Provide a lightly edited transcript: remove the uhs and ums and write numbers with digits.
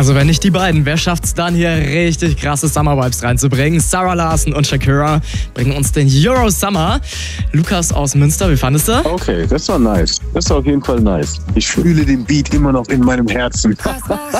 Also wenn nicht die beiden, wer schafft's dann hier richtig krasse Summer-Vibes reinzubringen? Sarah Larson und Shakira bringen uns den Euro Summer. Lukas aus Münster, wie fandest du? Okay, das war nice. Das war auf jeden Fall nice. Ich fühle den Beat immer noch in meinem Herzen.